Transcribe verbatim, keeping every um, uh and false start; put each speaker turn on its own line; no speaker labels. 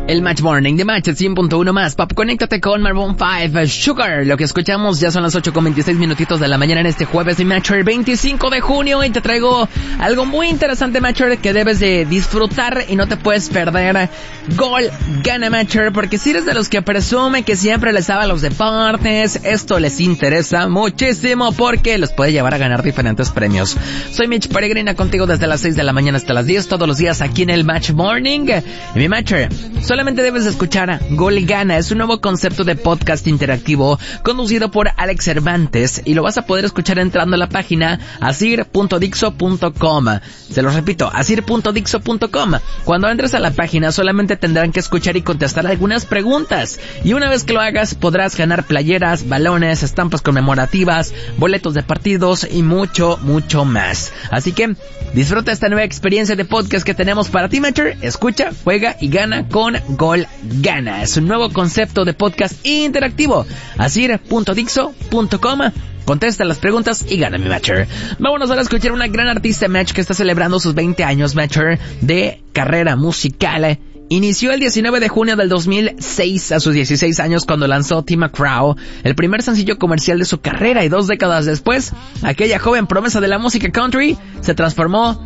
El Match Morning de Match cien punto uno más. Pop, conéctate con Maroon cinco, Sugar. Lo que escuchamos ya son las ocho con veintiséis minutitos de la mañana en este jueves de Matcher veinticinco de junio. Y te traigo algo muy interesante, Matcher, que debes de disfrutar y no te puedes perder. Gol Gana, Matcher, porque si eres de los que presume que siempre les sabe a los deportes, esto les interesa muchísimo porque los puede llevar a ganar diferentes premios. Soy Mitch Peregrina contigo desde las seis de la mañana hasta las diez, todos los días aquí en el Match Morning. Y mi Matcher, solamente debes escuchar Gol Gana. Es un nuevo concepto de podcast interactivo conducido por Alex Cervantes y lo vas a poder escuchar entrando a la página asir punto dixo punto com. Se los repito, asir punto dixo punto com. Cuando entres a la página solamente tendrán que escuchar y contestar algunas preguntas y una vez que lo hagas podrás ganar playeras, balones, estampas conmemorativas, boletos de partidos y mucho, mucho más. Así que disfruta esta nueva experiencia de podcast que tenemos para ti, Matcher. Escucha, juega y gana con Gol Gana. Es un nuevo concepto de podcast interactivo. asir punto dixo punto com. Contesta las preguntas y gana, mi Matcher. Vámonos ahora a escuchar una gran artista, Match, que está celebrando sus veinte años, Matcher, de carrera musical. Inició el diecinueve de junio del dos mil seis a sus dieciséis años cuando lanzó Tim McGraw, el primer sencillo comercial de su carrera, y dos décadas después, aquella joven promesa de la música country se transformó